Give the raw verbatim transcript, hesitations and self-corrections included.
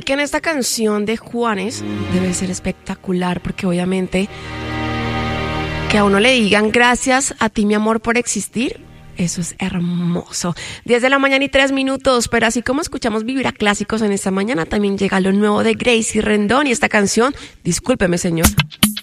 que en esta canción de Juanes debe ser espectacular, porque obviamente que a uno le digan gracias a ti, mi amor, por existir, eso es hermoso. diez de la mañana y tres minutos, pero así como escuchamos Vibra Clásicos en esta mañana, también llega lo nuevo de Gracie Rendón y esta canción, discúlpeme, señor.